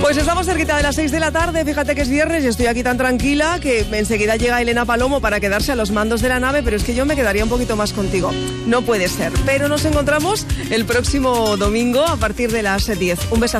Pues estamos cerquita de las 6 de la tarde, fíjate que es viernes y estoy aquí tan tranquila que enseguida llega Elena Palomo para quedarse a los mandos de la nave, pero es que yo me quedaría un poquito más contigo. No puede ser, pero nos encontramos el próximo domingo a partir de las 10. Un besazo.